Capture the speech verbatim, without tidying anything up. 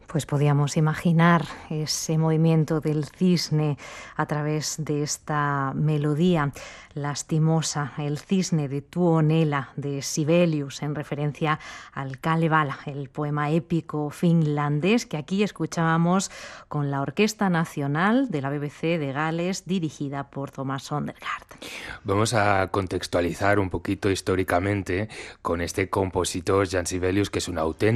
Pues podíamos imaginar ese movimiento del cisne a través de esta melodía lastimosa, el cisne de Tuonela de Sibelius, en referencia al Kalevala, el poema épico finlandés que aquí escuchábamos con la Orquesta Nacional de la B B C de Gales, dirigida por Thomas Sondergaard. Vamos a contextualizar un poquito históricamente con este compositor, Jan Sibelius, que es un auténtico